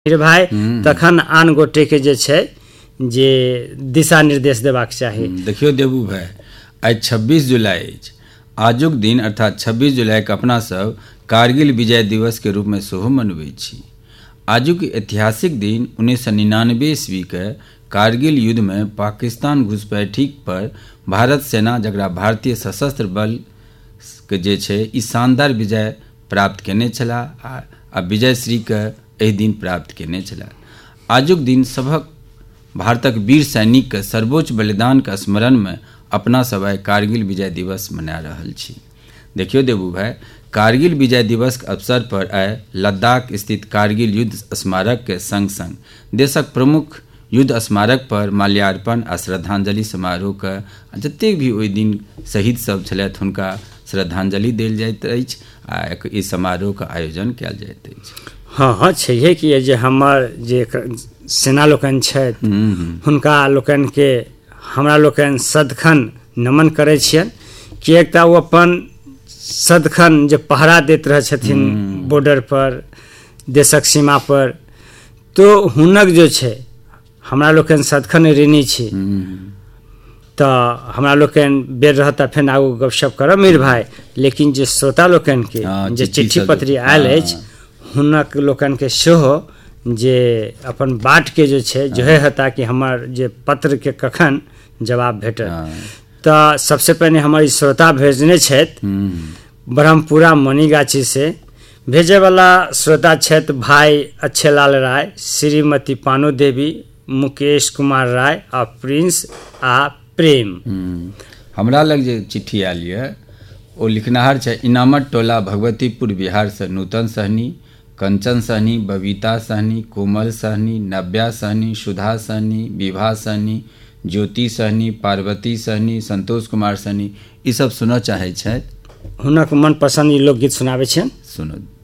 फिर भाई तखन आन गोटे के जे छै जे दिशा निर्देश देबाक चाही। देखियो देबू भाई, आई 26 जुलाई अछि। आजुक दिन अर्थात 26 जुलाई के अपना सब कारगिल विजय दिवस के रूप में सेहो मनबैत छी। आजुक ऐतिहासिक दिन 1999 ईस्वी के कारगिल युद्ध में पाकिस्तान घुसपैठिक पर भारत सेना जकरा भारतीय सशस्त्र बल के जे छै ई शानदार विजय प्राप्त केने छला आ विजयश्री के एहि दिन प्राप्त केने छला। आजुक दिन सभक भारतक वीर सैनिक के सर्वोच्च बलिदान के स्मरण में अपना सब आइ कारगिल विजय दिवस मना रहल छी। देखियो देबू भाई, कारगिल विजय दिवस के अवसर पर आइ लद्दाख स्थित कारगिल युद्ध स्मारक के संग संग देशक प्रमुख युद्ध स्मारक पर माल्यार्पण आ श्रद्धांजलि समारोह के जतेक भी ओहि दिन शहीद सब छलथि हुनका श्रद्धांजलि देल जाइत अछि आ ई समारोह के आयोजन कयल जाइत अछि। हाँ, छैहे कि जे हमर जे सेना लोकनि छथि हुनका लोकनि के हमरा लोकनि सदखन नमन करै छियनि, किएक तऽ ओ अपन सदखन जे पहरा दैत रहै छथिन बॉर्डर पर, देशक सीमा पर, तो हुनक जो छै हमरा लोकनि सदखन ऋणी छी। तऽ हमरा लोकनि बेर रहता फेर आगू गपशप करब मीर भाई, लेकिन जे श्रोता लोकनि के जे चिट्ठी पत्री आयल अछि हुनक लोकनि के सेहो जे अपन बाट के जो छै जोहे हता कि हमर जे पत्र के कखन जवाब भेटत। तऽ सबसे पहिने हमर श्रोता भेजने छथि ब्रह्मपुरा मनीगाछी से। भेजे वाला श्रोता छथि भाई अच्छे लाल राय, श्रीमती पानो देवी, मुकेश कुमार राय आ प्रिंस आ प्रेम। हमरा लग जे चिट्ठी आयल यऽ ओ लिखनाहार छै इनामत टोला भगवतीपुर बिहार से नूतन सहनी, कंचन सहनी, बबीता सहनी, कोमल सहनी, नव्या सहनी, सुधा सहनी, विभा सहनी, ज्योति सहनी, पार्वती सहनी, संतोष कुमार सहनी ई सब सुनऽ चाहै छथि। हुनक मनपसन्द ई लोकगीत सुनाबै छियनि, सुनो।